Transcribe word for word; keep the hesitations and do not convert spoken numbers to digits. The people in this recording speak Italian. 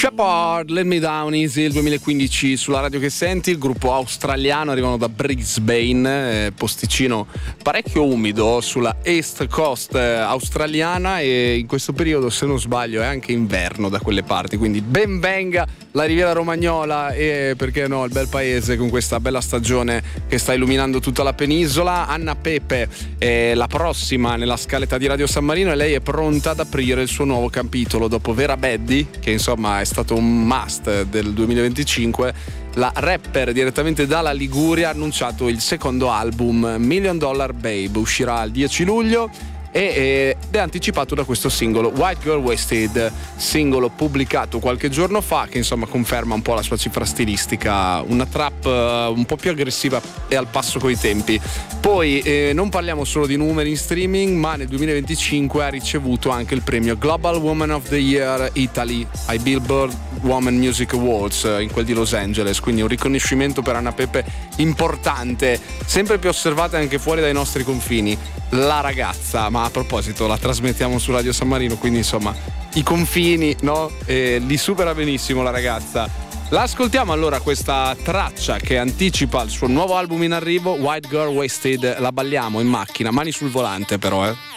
Shepard, Let Me Down Easy, il duemilaquindici sulla radio che senti. Il gruppo australiano, arrivano da Brisbane, eh, posticino parecchio umido sulla East Coast eh, australiana, e in questo periodo, se non sbaglio, è anche inverno da quelle parti, quindi ben venga la Riviera Romagnola e, perché no, il bel paese con questa bella stagione che sta illuminando tutta la penisola. Anna Pepe è la prossima nella scaletta di Radio San Marino e lei è pronta ad aprire il suo nuovo capitolo dopo Vera Beddi, che insomma è stato un must del duemilaventicinque. La rapper direttamente dalla Liguria ha annunciato il secondo album, Million Dollar Babe, uscirà il dieci luglio e, ed è anticipato da questo singolo White Girl Wasted, singolo pubblicato qualche giorno fa, che insomma conferma un po' la sua cifra stilistica, una trap uh, un po' più aggressiva e al passo coi tempi. Poi eh, non parliamo solo di numeri in streaming, ma nel duemilaventicinque ha ricevuto anche il premio Global Woman of the Year Italy ai Billboard Women Music Awards, in quel di Los Angeles, quindi un riconoscimento per Anna Pepe importante, sempre più osservata anche fuori dai nostri confini. La ragazza, ma a proposito la trasmettiamo su Radio San Marino, quindi insomma i confini, no? E li supera benissimo la ragazza. La ascoltiamo allora questa traccia che anticipa il suo nuovo album in arrivo, White Girl Wasted. La balliamo in macchina, mani sul volante però, eh